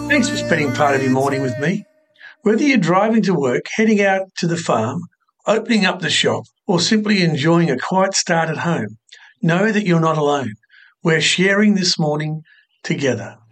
Thanks for spending part of your morning with me. Whether you're driving to work, heading out to the farm, opening up the shop, or simply enjoying a quiet start at home, know that you're not alone. We're sharing this morning together.